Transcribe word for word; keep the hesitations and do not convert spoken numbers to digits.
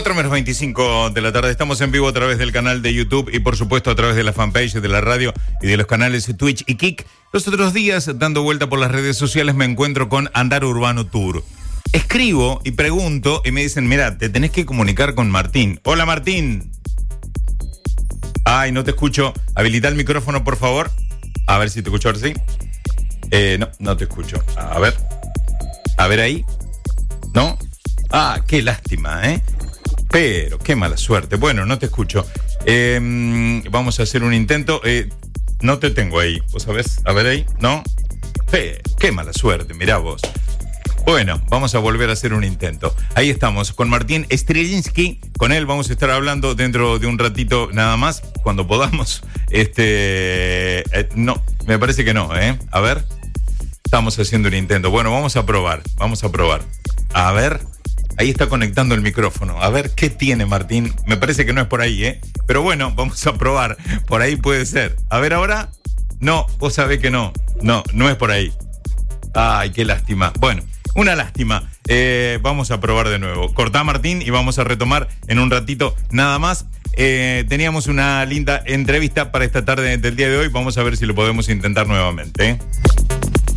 cuatro menos veinticinco de la tarde. Estamos en vivo a través del canal de YouTube y por supuesto a través de la fanpage de la radio y de los canales Twitch y Kik. Los otros días, dando vuelta por las redes sociales, me encuentro con Andar Urbano Tour. Escribo y pregunto y me dicen, mira, te tenés que comunicar con Martín. Hola, Martín. Ay, no te escucho. Habilita el micrófono, por favor. A ver si te escucho ahora sí. Eh, no, no te escucho. A ver. A ver ahí. ¿No? Ah, qué lástima, ¿eh? Pero, qué mala suerte. Bueno, no te escucho. Eh, vamos a hacer un intento. Eh, no te tengo ahí. ¿Vos sabés? A ver ahí. ¿No? Pero, qué mala suerte, mirá vos. Bueno, vamos a volver a hacer un intento. Ahí estamos, con Martín Strelinsky. Con él vamos a estar hablando dentro de un ratito nada más, cuando podamos. Este, eh, no, me parece que no, ¿eh? A ver, estamos haciendo un intento. Bueno, vamos a probar, vamos a probar. A ver, ahí está conectando el micrófono. A ver, ¿qué tiene Martín? Me parece que no es por ahí, ¿eh? Pero bueno, vamos a probar. Por ahí puede ser. A ver ahora. No, vos sabés que no. No, no es por ahí. Ay, qué lástima. Bueno. Una lástima. Eh, vamos a probar de nuevo. Cortá, Martín, y vamos a retomar en un ratito nada más. Eh, teníamos una linda entrevista para esta tarde del día de hoy. Vamos a ver si lo podemos intentar nuevamente, ¿eh?